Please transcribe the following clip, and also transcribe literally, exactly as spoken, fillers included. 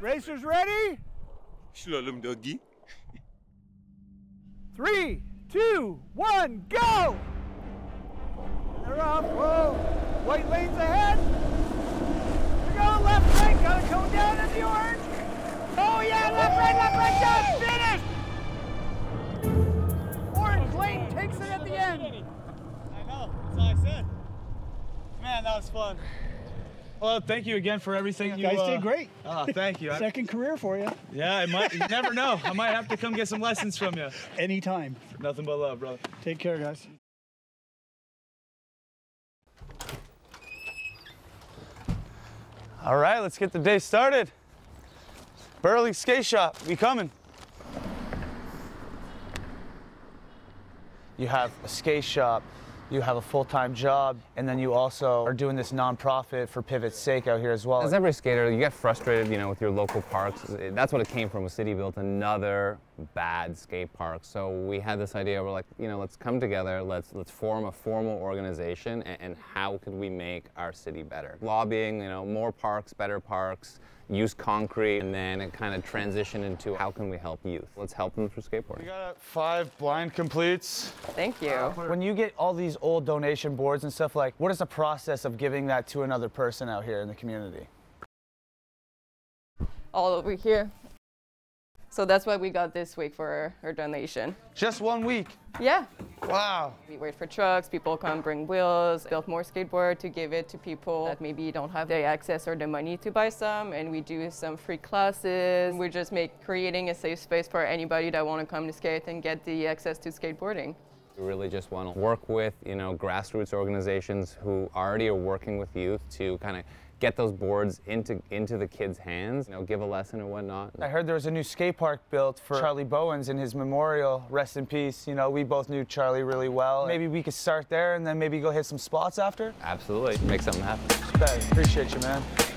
Racers ready? Slalom doggy. Three, two, one, go! They're off. Whoa. White lanes ahead. They're going left, right. Gotta come down in the orange. Oh yeah, left, right, left, right, just finished! Orange lane takes it at the end. I know, that's all I said. Man, that was fun. Well, thank you again for everything. You guys uh, did great. Oh, thank you. Second career for you. Yeah, I might. You never know. I might have to come get some lessons from you. Anytime. Nothing but love, brother. Take care, guys. All right, let's get the day started. Burley Skate Shop, we coming. You have a skate shop, you have a full-time job, and then you also are doing this nonprofit for Pivot's sake out here as well. As every skater, you get frustrated, you know, with your local parks. That's what it came from. The city built another bad skate park. So we had this idea. We're like, you know, let's come together. Let's let's form a formal organization. And, and how could we make our city better? Lobbying, you know, more parks, better parks. Use concrete, and then it kind of transitioned into how can we help youth? Let's help them through skateboarding. We got five blind completes. Thank you. When you get all these old donation boards and stuff, like, what is the process of giving that to another person out here in the community? All over here. So that's what we got this week for our, our donation. Just one week. Yeah. Wow. We wait for trucks, people come bring wheels, build more skateboard to give it to people that maybe don't have the access or the money to buy some, and we do some free classes. We just make creating a safe space for anybody that want to come to skate and get the access to skateboarding. We really just want to work with, you know, grassroots organizations who already are working with youth to kind of get those boards into into the kids' hands, you know, give a lesson and whatnot. I heard there was a new skate park built for Charlie Bowens in his memorial. Rest in peace. You know, we both knew Charlie really well. Maybe we could start there and then maybe go hit some spots after? Absolutely. Make something happen. Appreciate you, man.